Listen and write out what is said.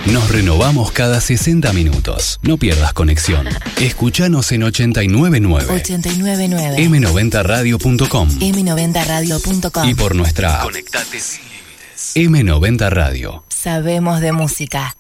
Nos renovamos cada 60 minutos. No pierdas conexión. Escuchanos en 899. 899. M90radio.com. M90radio.com. Y por nuestra Conectate sin límites. M90 Radio. Sabemos de música.